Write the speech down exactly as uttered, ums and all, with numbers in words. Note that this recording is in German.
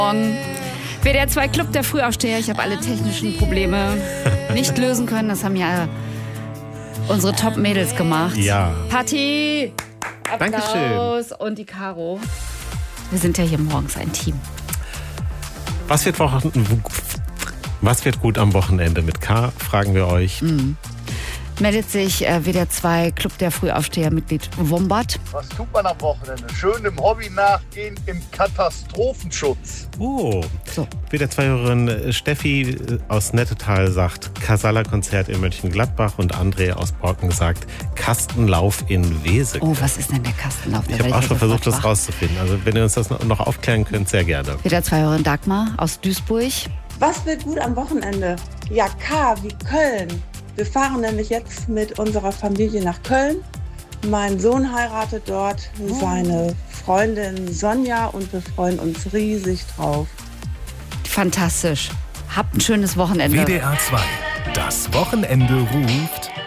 Morgen. W D R zwei Club der Frühaufsteher. Ich habe alle technischen Probleme nicht lösen können. Das haben ja unsere Top-Mädels gemacht. Ja. Patti, Applaus. Dankeschön. Und die Caro. Wir sind ja hier morgens ein Team. Was wird, Wochen- was wird gut am Wochenende mit K, fragen wir euch. Mhm. Meldet sich äh, W D R zwei Club der Frühaufsteher-Mitglied Wombat. Was tut man am Wochenende? Schön dem Hobby nachgehen im Katastrophenschutz. Oh, So. W D R zwei-Hörerin Steffi aus Nettetal sagt Casala-Konzert in Mönchengladbach und André aus Borken sagt Kastenlauf in Wesel. Oh, was ist denn der Kastenlauf? Ich habe auch schon versucht, das rauszufinden. Also wenn ihr uns das noch aufklären könnt, sehr gerne. W D R zwei-Hörerin Dagmar aus Duisburg. Was wird gut am Wochenende? Ja, K wie Köln. Wir fahren nämlich jetzt mit unserer Familie nach Köln. Mein Sohn heiratet dort seine Freundin Sonja und wir freuen uns riesig drauf. Fantastisch. Habt ein schönes Wochenende. W D R zwei. Das Wochenende ruft